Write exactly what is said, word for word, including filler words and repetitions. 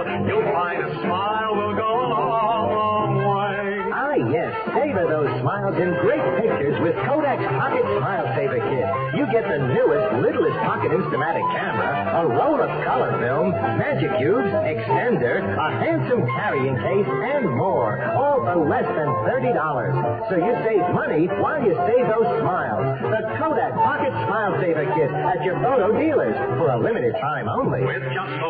You'll find a smile will go a long, long way. Ah, yes. Savor those smiles in great pictures with Kodak's Pocket Smile Saver Kit. You get the newest, littlest pocket Instamatic camera, a roll of color film, magic cubes, extender, a handsome carrying case, and more. All for less than thirty dollars. So you save money while you save those smiles. The Kodak Pocket Smile Saver Kit at your photo dealers for a limited time only. With just